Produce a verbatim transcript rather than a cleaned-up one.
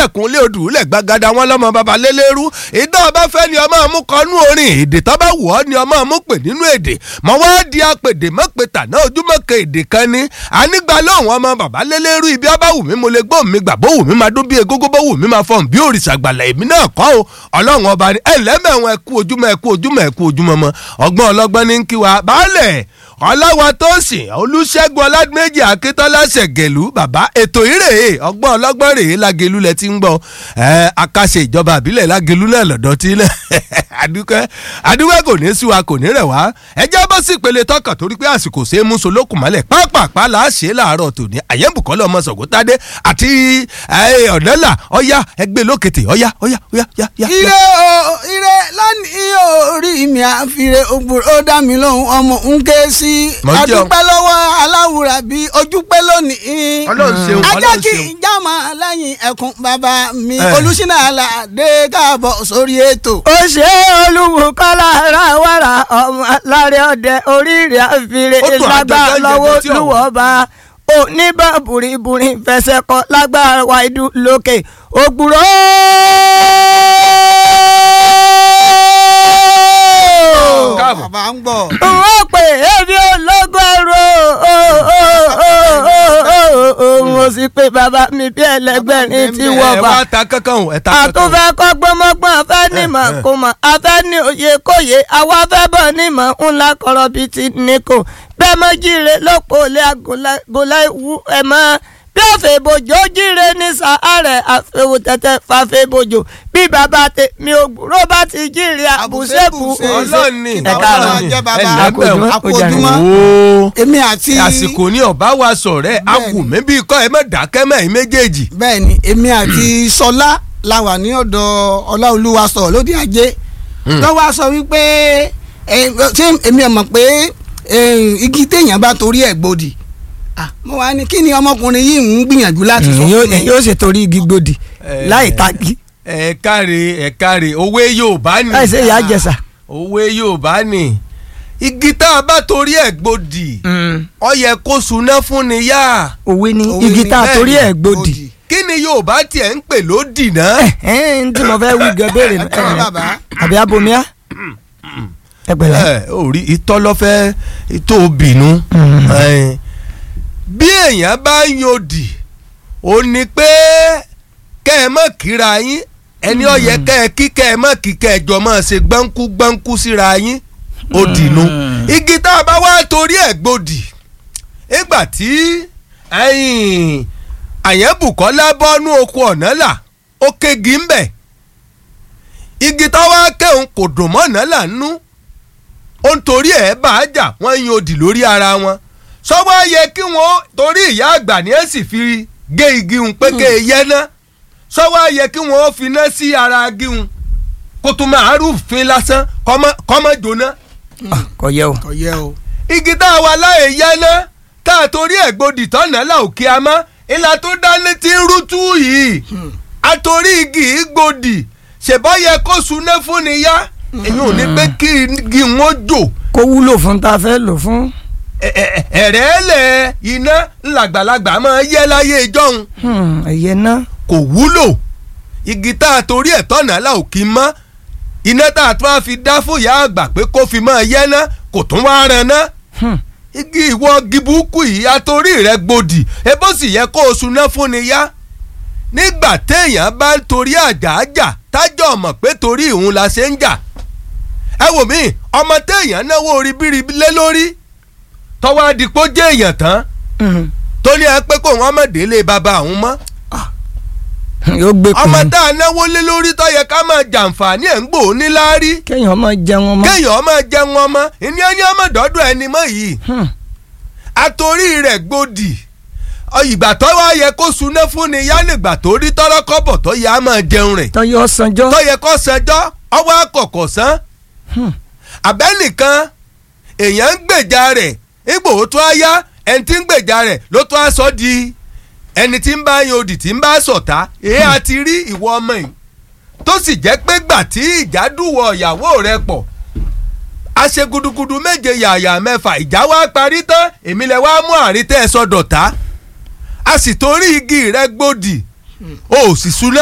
lẹ̀kùn lé odù lẹ̀ gbàgàdà wọn lọ́mọ baba lélẹ́rú ìdá ọba fẹ́ ni ọmọ mú kọ́nú orin èdè tó bá wù ọ́ ni ọmọ mú pè nínú èdè mọ̀ wá di apèdè mọ́pẹ́tà náà ojúmọ́ ke èdè kan ní anígbà lóhùn ọmọ baba lélẹ́rú ibi ọba wù mí mo lè gbóhùn mi gbà bó wù mí máa dún bí egógó bó wù mí máa fọhùn bí òrìṣà gbàlà èmi náà kọ́ o ọlọ́run ọba ni ẹlẹ́mẹ̀wọ̀n ẹ̀kú ojúmọ́ ẹ̀kú ojúmọ́ ẹ̀kú ojúmọ́ mọ́ ọgbọ́n ọlọ́gbọ́n ní kí wa baálẹ̀ ọláwa tó sìn olùṣègùn ọládméjì akíntọ́lá ṣẹ̀gẹ̀lú bàbá ètò ìrèé ọgbọ́n ọlọ́gbọ́n rèé lágẹ̀lú lẹ ti ń gbọ́ ẹ akáṣe ìjọba àbílẹ̀ lágẹ̀lú náà lọ́dọ̀ tí lẹ̀ adúkẹ́ adúkẹ́ kò ní sí wa kò ní rẹ̀ wá ẹjẹ́ bọ́ sí ìpele tọkàn torí pé àsìkò ṣe é mú solókùn mọ́lẹ̀ pápápá là á ṣe é láàárọ̀ tòní àyẹ̀bùkọ́lẹ̀ ọmọ sọ̀gọ́tàdé àti ọ̀dẹ́là ọ̀yá ẹgbẹ́ lókètè ọ̀yá ọ̀yá ọ̀yá ọ̀yá. ire o ire lónìí orí mi àfiré ògbòrò ó dá mi lóhùn ọmọ ń ké sí adúpẹ́ lọ́wọ́ aláwùrà bí ojú pẹ́ lónìí. ọlọ́run ṣeun ọlọ́run ṣeun. ajá kí ìjàmà lẹ́yìn ẹkùn bàbá mi olùsínà àlàdé káàbọ̀ sórí ètò. ó ṣe olúwo kọ́lá ara wàrà ọmọ láre ọdẹ oríire àfiré lágbá lọ́wọ́ lúwọ́ bá oníbà buriburi fẹsẹ̀ kọ lágbára wáìdú lókè ògbúrò. bàbá ń gbọ́. wọ́n pè é bí ológun ẹ̀rọ mo sì pé bàbá mi bí ẹlẹgbẹ́rin tí wọ́n bá. ẹ wá ta kankan o ẹ ta kankan o. àtúnfẹ́ kọ́ gbọ́mọgbọ́n afẹ́ nímọ̀ kò mọ̀ afẹ́ ní òye kòye àwa fẹ́ bọ̀ nímọ̀ ńlá kọ̀rọ̀ bíi ti nìkò bẹ́ẹ̀ mọ́ jíire lọ́pọ̀ olè àgọ́lá ìwú ẹ̀ mọ́ bí àfẹ́bòjò jíire ní sàárẹ̀ àfẹ́wò tẹ̀tẹ̀ fàfẹ́bòjò bí bàbá tẹ mi ò gbúrò bá ti jíire àbùsẹ́bù ọlọ́ọ̀ni ẹ̀ka àkójúmọ́ àkójúmọ́ èmi àti. àsìkò ní ọba wa sọ̀rẹ́ àwùmí bí kọ́ ẹ mọ̀ dákẹ́ mẹ́rin méjèèjì. bẹ́ẹ̀ni èmi àti sọlá la wà ní ọ̀dọ̀ ọláolúwa sọ̀rọ̀ lóde ajé lọ́wọ́ a sọ wípé ṣé èmi ò mọ̀ pé igi téèyàn bá torí ẹ̀ gbòdì mo wá ní kí ni ọmọkùnrin yìí ń gbìyànjú láti sọ fún mi. yóò ṣe torí igi gbòdì láì tagi. ẹ káre ẹ káre òwe Yorùbá ni. láì ṣe ìyá àjẹsà. òwe Yorùbá ni igi tá a bá torí ẹ̀ gbòdì ó yẹ kó suná fún ni yá. òwe ni igi tá a torí ẹ̀ gbòdì. kí ni Yorùbá tiẹ̀ ń pè lódì náà. ẹ ẹ n tí mo fẹ́ wí gan béèrè náà àbí abomíà ẹgbẹ̀rẹ̀. ẹ ò rí itọ́ lọ́fẹ́ tó bínú. bí èèyàn bá ń yòdì ó ní pé kẹ́ ẹ mọ̀ kíra yín ẹni ó yẹ kẹ́ ẹ kí kẹ́ ẹ mọ̀ kí kẹ́ ẹ jọ mọ̀ ṣe gbọ́nkú gbọ́nkú síra yín ó dìnnú. igi tá a bá wá torí ẹ̀ gbòdì ìgbà tí Àyẹ̀bùkọ́lá bọ́nú oko ọ̀nà là ó kégi ń bẹ̀ igi tá wá kẹ́hùn kò dùn mọ́ ọ̀nà là nínú ó ń torí ẹ̀ bá a jà wọ́n yin òdì lórí ara wọn sọ́wọ́ yẹ kí wọ́n torí ìyá àgbà ni ẹ̀ sì fi gé igi hun pé ké yẹ ná sọ́wọ́ yẹ kí wọ́n fi ná sí ara igi hun kó tó máa rúfin lásán kọ́mọ́ jóná. kò yẹ o. kò yẹ o. igi tá a wà láàyè yẹ ná tá a torí ẹ̀ gbòdì tọ́nà là òkè amá ìlà tó dání ti ń rútú yìí àtòrí igi gbòdì ṣèbọ́ yẹ kó suná fún ni yá èyí ò ní pé kí igi wọn jò. kó wúlò fún ta fẹ́ lò fún. ẹ̀rẹ́ lẹ̀ iná ńlàgbàlagbà máa yẹ láyé ìjọ́hun. ẹ̀yẹ náà. kò wúlò igi tá a torí ẹ̀ tọ́nà là ò kí mọ́ iná tá a tún á fi dá fún ìyá àgbà pé kó fi máa yẹ ná kò tún wá ran ná. igi ìwọ gibúkú yìí àtòrí rẹ̀ gbòdì ebó sì yẹ kó o suná fún ni yá. nígbà téèyàn bá ń torí àjàájà tájọ́ mọ̀ pé torí ìhun la ṣe ń jà. ẹ wò mí ọmọ téèyàn náwó ribiribi lé lórí tọ́wọ́ adìpọ́ jẹ́ èèyàn tán tó ní ẹ pé kó wọn mọ̀ délé bàbá àwọn mọ́. ọmọ tá a náwó lé lórí tó yẹ ká máa jàǹfààní ẹ̀ ń gbò ní láárí. kéèyàn máa jẹun ọmọ. kéèyàn máa jẹun ọmọ ìní ẹni ọmọ dọ́dọ̀ ẹni mọ́ yìí. àtòrí rẹ̀ gbòdì ìgbà tó wá yẹ kó suná fún ni yá nígbà tó rí tọ́rọ́ kọ́bọ̀ tó yẹ á máa jẹun rẹ̀. tó yẹ sanjọ́. tó yẹ kó sanjọ́ ọwọ́ àkọ́kọ́ sán. àbẹ́nìkan èèyàn ń gbèjà rẹ̀ ìgbò tó á yá ẹni tí ń gbèjà rẹ̀ ló tó á sọ di ẹni tí ń bá yan odì tí ń bá sọ̀tá èé àti rí ìwọ ọmọ yìí tó sì jẹ́ pé gbà tí ìjà dùwọ̀ ìyàwó rẹ̀ pọ̀ àṣe gudugudu méje yàyà mẹ́fà ìjà wá parí tán èmi lẹ wá mú àrítẹ́ ẹ sọdọ̀tá a sì torí igi rẹ̀ gbòdì o ò sì súná